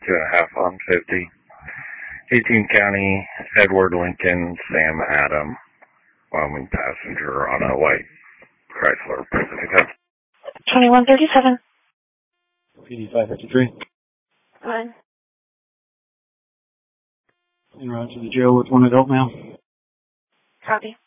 2.5 on 50. 18 County, Edward Lincoln, Sam Adam, Wyoming passenger on a white Chrysler Pacifica. 2137. PD 553. Fine. En route to the jail with one adult male. Copy.